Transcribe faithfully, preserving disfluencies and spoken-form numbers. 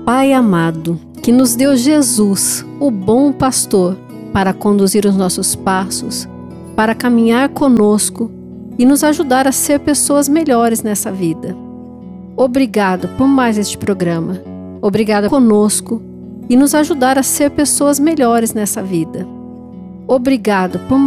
Pai amado, que nos deu Jesus, o bom pastor, para conduzir os nossos passos, para caminhar conosco e nos ajudar a ser pessoas melhores nessa vida. Obrigado por mais este programa. Obrigado conosco e nos ajudar a ser pessoas melhores nessa vida. Obrigado por